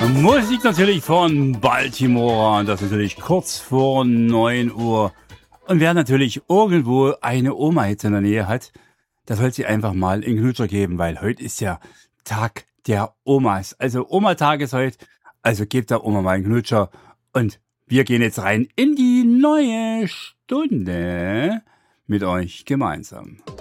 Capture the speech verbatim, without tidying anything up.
Musik natürlich von Baltimore, das ist natürlich kurz vor neun Uhr. Und wer natürlich irgendwo eine Oma jetzt in der Nähe hat, da soll sie einfach mal einen Knutscher geben, weil heute ist ja Tag der Omas. Also Oma-Tag ist heute, also gebt der Oma mal einen Knutscher. Und wir gehen jetzt rein in die neue Stunde mit euch gemeinsam.